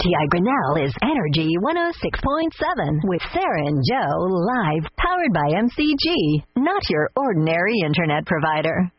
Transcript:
RTI Grinnell is Energy 106.7 with Sarah and Joe live, powered by MCG, not your ordinary internet provider.